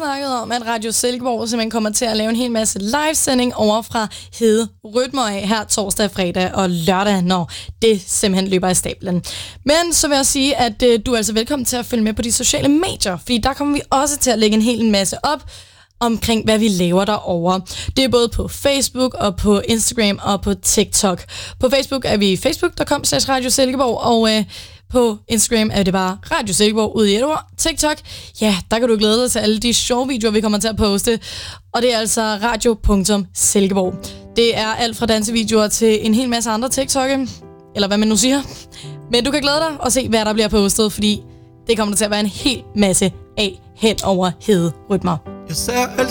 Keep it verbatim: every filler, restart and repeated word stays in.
snakket om, at Radio Silkeborg simpelthen kommer til at lave en hel masse livesending over fra Hede Rytmer af her torsdag, fredag og lørdag, når det simpelthen løber i stablen. Men så vil jeg sige, at øh, du er altså velkommen til at følge med på de sociale medier, fordi der kommer vi også til at lægge en hel masse op omkring, hvad vi laver derovre. Det er både på Facebook og på Instagram og på TikTok. På Facebook er vi facebook punktum com slash Radio Silkeborg, og øh, på Instagram er det bare Radio Silkeborg ud i et ord. TikTok, ja, der kan du glæde dig til alle de sjove videoer, vi kommer til at poste. Og det er altså radio punktum silkeborg. Det er alt fra dansevideoer til en hel masse andre TikTok'e, eller hvad man nu siger. Men du kan glæde dig og se, hvad der bliver postet, fordi det kommer der til at være en hel masse af hen over Hede Rytmer. Jeg ser